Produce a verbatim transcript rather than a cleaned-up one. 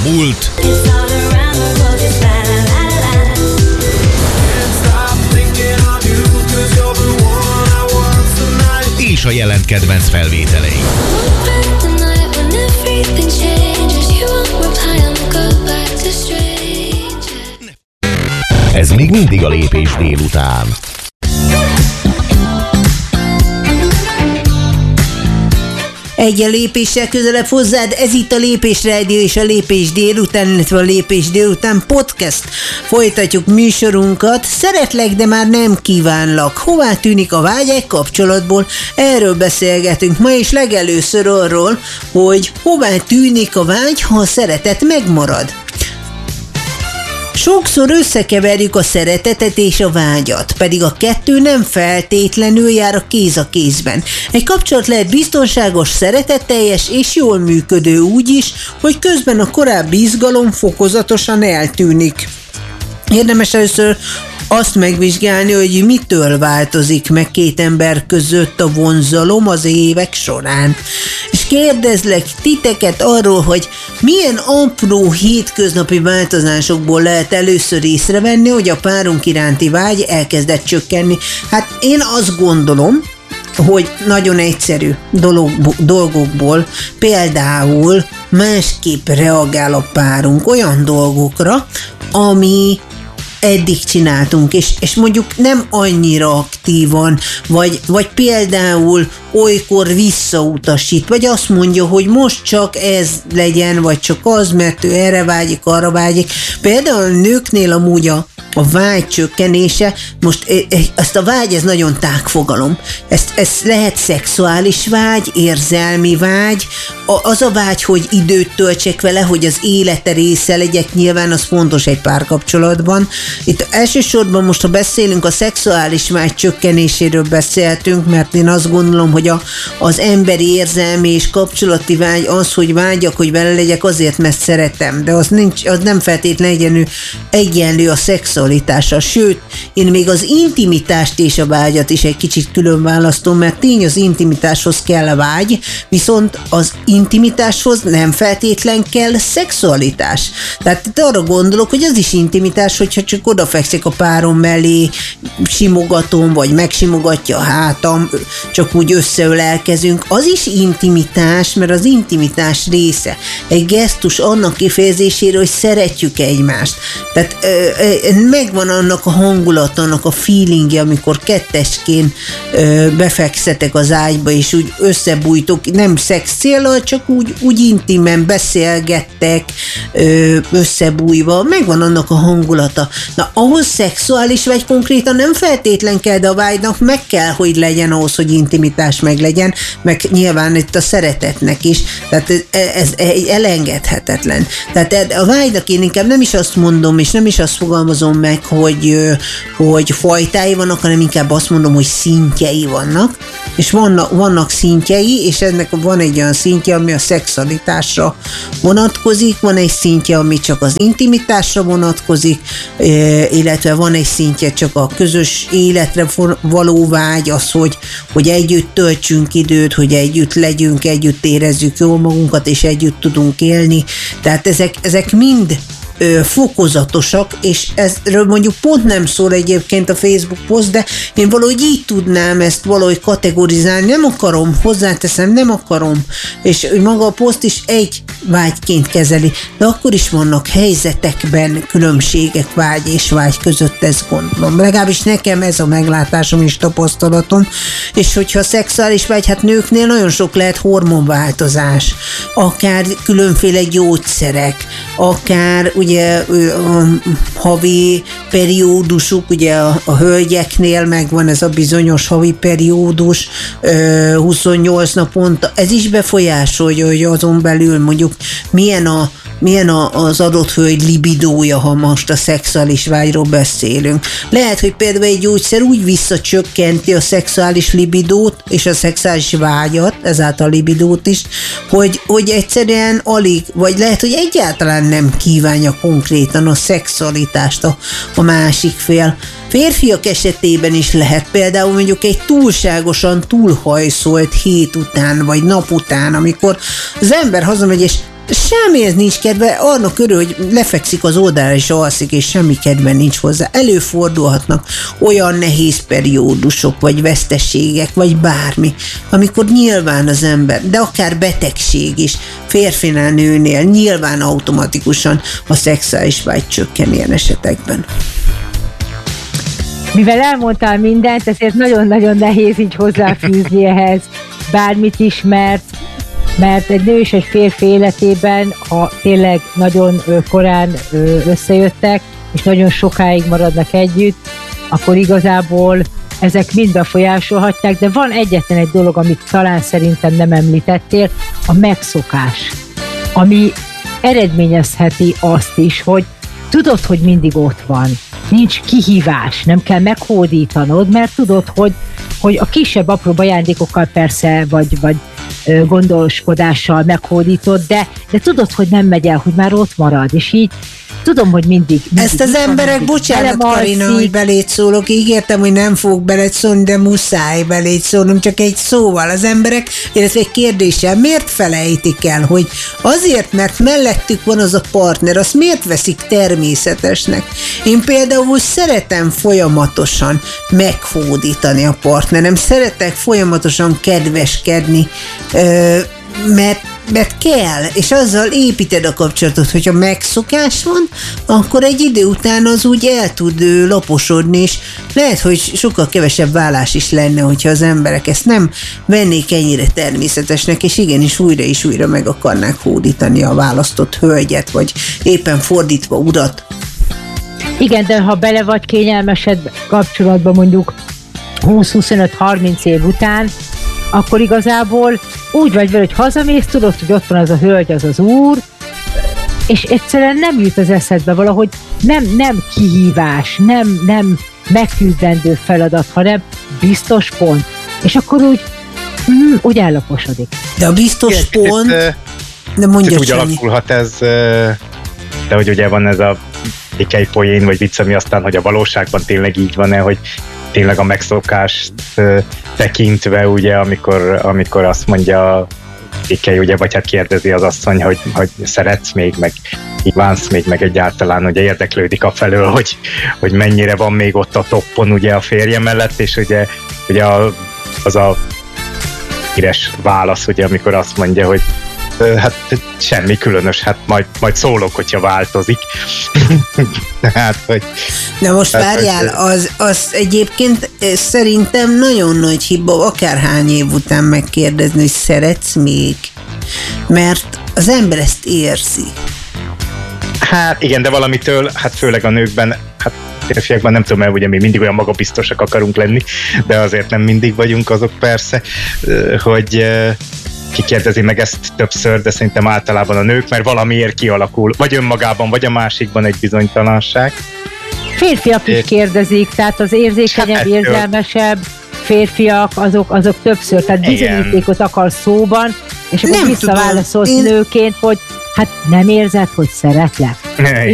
múlt, és a jelen kedvenc felvételei. Ez még mindig a Lépés délután. Egy lépéssel közelebb hozzád, ez itt a Lépés Rádió és a Lépés délután, illetve a Lépés délután podcast. Folytatjuk műsorunkat. Szeretlek, de már nem kívánlak. Hová tűnik a vágy egy kapcsolatból? Erről beszélgetünk ma, és legelőször arról, hogy hová tűnik a vágy, ha a szeretet megmarad. Sokszor összekeverjük a szeretetet és a vágyat, pedig a kettő nem feltétlenül jár a kéz a kézben. Egy kapcsolat lehet biztonságos, szeretetteljes és jól működő úgy is, hogy közben a korábbi izgalom fokozatosan eltűnik. Érdemes először azt megvizsgálni, hogy mitől változik meg két ember között a vonzalom az évek során. És kérdezlek titeket arról, hogy milyen apró hétköznapi változásokból lehet először észrevenni, hogy a párunk iránti vágy elkezdett csökkenni. Hát én azt gondolom, hogy nagyon egyszerű dolog, dolgokból, például másképp reagál a párunk olyan dolgokra, ami eddig csináltunk, és, és mondjuk nem annyira aktívan, vagy, vagy például olykor visszautasít, vagy azt mondja, hogy most csak ez legyen, vagy csak az, mert ő erre vágyik, arra vágyik. Például a nőknél amúgy a, a vágy csökkenése, most ezt a vágy, ez nagyon tág fogalom. Ezt, ez lehet szexuális vágy, érzelmi vágy, az a vágy, hogy időt töltsek vele, hogy az élete része legyek, nyilván az fontos egy párkapcsolatban. Itt elsősorban most, ha beszélünk, a szexuális vágy csökkenéséről beszéltünk, mert én azt gondolom, hogy a, az emberi érzelmi és kapcsolati vágy az, hogy vágyak, hogy vele legyek azért, mert szeretem, de az, nincs, az nem feltétlenül egyenlő, egyenlő a szexualitással. Sőt, én még az intimitást és a vágyat is egy kicsit külön választom, mert tény, az intimitáshoz kell a vágy, viszont az intimitáshoz nem feltétlen kell szexualitás. Tehát itt arra gondolok, hogy az is intimitás, hogyha csak odafekszik a párom mellé, simogatom, vagy megsimogatja a hátam, csak úgy összeölelkezünk, az is intimitás, mert az intimitás része. Egy gesztus annak kifejezésére, hogy szeretjük egymást. Tehát ö, ö, megvan annak a hangulata, annak a feelingje, amikor kettesként ö, befekszetek az ágyba, és úgy összebújtok, nem szex céllal, csak úgy, úgy intimen beszélgettek, ö, összebújva, megvan annak a hangulata. Na, ahhoz szexuális vagy konkrétan nem feltétlen kell, de a vágynak meg kell, hogy legyen ahhoz, hogy intimitás meg legyen, meg nyilván itt a szeretetnek is, tehát ez, ez elengedhetetlen. Tehát a vágynak én inkább nem is azt mondom, és nem is azt fogalmazom meg, hogy, hogy fajtái vannak, hanem inkább azt mondom, hogy szintjei vannak, és vannak, vannak szintjei, és ennek van egy olyan szintje, ami a szexualitásra vonatkozik, van egy szintje, ami csak az intimitásra vonatkozik, illetve van egy szintje csak a közös életre való vágy, az, hogy, hogy együtt töltsünk időt, hogy együtt legyünk, együtt érezzük jól magunkat, és együtt tudunk élni. Tehát ezek, ezek mind ö, fokozatosak, és ezről mondjuk pont nem szól egyébként a Facebook poszt, de én valahogy így tudnám ezt valahogy kategorizálni. Nem akarom, hozzáteszem, nem akarom, és maga a poszt is egy vágyként kezeli, de akkor is vannak helyzetekben különbségek vágy és vágy között, ezt gondolom. Legalábbis nekem ez a meglátásom és tapasztalatom, és hogyha szexuális vágy, hát nőknél nagyon sok lehet hormonváltozás, akár különféle gyógyszerek, akár ugye a havi periódusuk, ugye a, a hölgyeknél megvan ez a bizonyos havi periódus, huszonnyolc naponta, ez is befolyásolja, hogy azon belül mondjuk milyen, a, milyen a, az adott hölgy libidója, ha most a szexuális vágyról beszélünk. Lehet, hogy például egy gyógyszer úgy visszacsökkenti a szexuális libidót és a szexuális vágyat, ezáltal a libidót is, hogy, hogy egyszerűen alig, vagy lehet, hogy egyáltalán nem kívánja konkrétan a szexualitást a, a másik fél. Férfiak esetében is lehet például mondjuk egy túlságosan túlhajszolt hét után, vagy nap után, amikor az ember hazamegy, és semmihez nincs kedve, annak örül, hogy lefekszik az oldalra és alszik, és semmi kedve nincs hozzá. Előfordulhatnak olyan nehéz periódusok, vagy veszteségek, vagy bármi, amikor nyilván az ember, de akár betegség is, férfinál, nőnél nyilván automatikusan a szexuális vágy csökken ilyen esetekben. Mivel elmondtál mindent, ezért nagyon-nagyon nehéz így hozzáfűzni ehhez bármit is, mert mert egy nő és egy férfi életében, ha tényleg nagyon korán összejöttek, és nagyon sokáig maradnak együtt, akkor igazából ezek mind befolyásolhatják, de van egyetlen egy dolog, amit talán szerintem nem említettél, a megszokás, ami eredményezheti azt is, hogy tudod, hogy mindig ott van, nincs kihívás, nem kell meghódítanod, mert tudod, hogy, hogy a kisebb apró ajándékokkal persze, vagy, vagy gondoskodással meghódítod, de, de tudod, hogy nem megy el, hogy már ott marad, és így tudom, hogy mindig... mindig Ezt az emberek, van, bocsánat Karina, hogy beléd szólok, ígértem, hogy nem fogok beléd szólni, de muszáj beléd szólnom, csak egy szóval. Az emberek, illetve egy kérdéssel, miért felejtik el, hogy azért, mert mellettük van az a partner, azt miért veszik természetesnek? Én például szeretem folyamatosan meghódítani a partnerem, szeretek folyamatosan kedveskedni, mert mert kell, és azzal építed a kapcsolatot, hogyha megszokás van, akkor egy idő után az úgy el tud laposodni, és lehet, hogy sokkal kevesebb vállás is lenne, hogyha az emberek ezt nem vennék ennyire természetesnek, és igenis újra és újra meg akarnák hódítani a választott hölgyet, vagy éppen fordítva urat. Igen, de ha bele vagy kényelmesed kapcsolatban mondjuk húsz-huszonöt-harminc év után, akkor igazából úgy vagy vele, hogy hazamész, tudod, hogy ott van az a hölgy, az az úr, és egyszerűen nem jut az eszedbe valahogy, nem, nem kihívás, nem, nem megküzdendő feladat, hanem biztos pont. És akkor úgy, mm, úgy ellaposodik. De a biztos Igen, pont, kicsit, de mondja úgy alakulhat ez, de hogy ugye van ez a ikei poén, vagy vicc, ami aztán, hogy a valóságban tényleg így van-e, hogy tényleg a megszokást tekintve, ugye, amikor, amikor azt mondja Ikei, ugye, vagy hát kérdezi az asszony, hogy, hogy szeretsz még, meg kívánsz még, meg egyáltalán ugye érdeklődik afelől, hogy, hogy mennyire van még ott a toppon ugye a férje mellett, és ugye, ugye a, az a híres válasz, ugye, amikor azt mondja, hogy hát semmi különös, hát majd, majd szólok, hogyha változik. hát, hogy, Na most hát, várjál, az, az egyébként szerintem nagyon nagy hiba, akárhány év után megkérdezni, hogy szeretsz még, mert az ember ezt érzi. Hát igen, de valamitől, hát főleg a nőkben, hát férfiakban nem tudom, mert ugye mi mindig olyan magabiztosak akarunk lenni, de azért nem mindig vagyunk azok persze, hogy kikérdezi meg ezt többször, de szerintem általában a nők, mert valamiért kialakul, vagy önmagában, vagy a másikban egy bizonytalanság. Férfiak is kérdezik, tehát az érzékenyebb, hát érzelmesebb férfiak, azok, azok többször, tehát bizonyítékot akar szóban, és akkor visszaválaszolsz én... nőként, hogy hát nem érzed, hogy szeretlek.